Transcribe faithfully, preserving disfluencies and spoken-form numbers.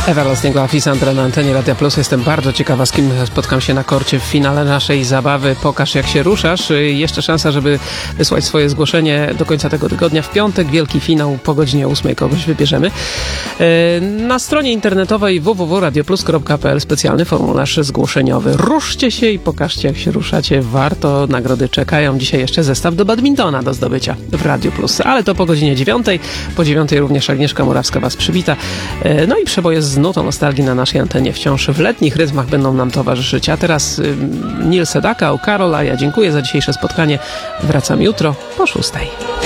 Everlasting Love i Sandra na antenie Radia Plus. Jestem bardzo ciekawa, z kim spotkam się na korcie w finale naszej zabawy Pokaż jak się ruszasz. Jeszcze szansa, żeby wysłać swoje zgłoszenie do końca tego tygodnia. W piątek wielki finał po godzinie ósmej kogoś wybierzemy. Na stronie internetowej w w w kropka radioplus kropka p l specjalny formularz zgłoszeniowy. Ruszcie się i pokażcie jak się ruszacie. Warto, nagrody czekają. Dzisiaj jeszcze zestaw do badmintona do zdobycia w Radio Plus. Ale to po godzinie dziewiątej. Po dziewiątej również Agnieszka Murawska was przywita. No i przeboje z nutą nostalgii na naszej antenie wciąż w letnich rytmach będą nam towarzyszyć. A teraz y, Neil Sedaka, Karol, a ja dziękuję za dzisiejsze spotkanie. Wracam jutro po szóstej.